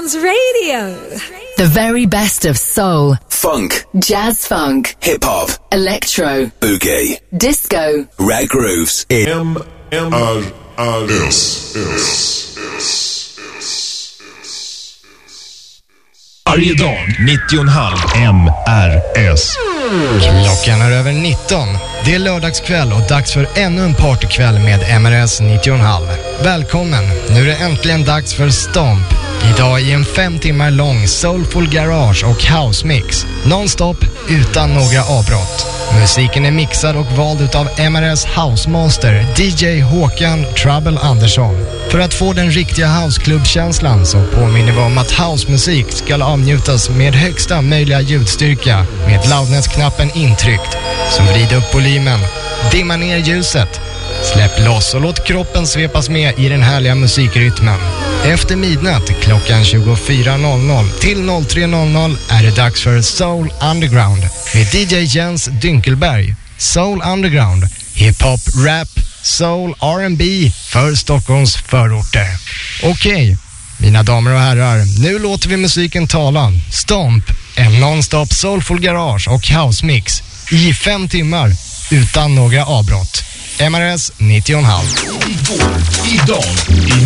Sounds Radio. The very best of soul, funk, jazz funk, hip-hop, electro, boogie, disco, rag grooves. Varje dag 90,5 MRS. Klockan är över 19. Det är lördagskväll och dags för ännu en partykväll med MRS 90,5. Välkommen, nu är det äntligen dags för Stomp. Idag i en 5 timmar lång soulful garage och house mix. Non-stop utan några avbrott. Musiken är mixad och vald utav MRS Housemaster DJ Håkan Trouble Andersson. För att få den riktiga houseklubbkänslan så påminner vi om att housemusik ska avnjutas med högsta möjliga ljudstyrka med loudness-knappen intryckt. Så vrid upp volymen, dimma ner ljuset, släpp loss och låt kroppen svepas med i den härliga musikrytmen. Efter midnatt klockan 24.00 till 03.00 är det dags för Soul Underground med DJ Jens Dynkelberg. Soul Underground, hiphop, rap, soul, R&B för Stockholms förorter. Okej, mina damer och herrar, nu låter vi musiken tala. Stomp, en non-stop soulful garage och house mix i 5 timmar utan några avbrott. MRS 90,5. Idag i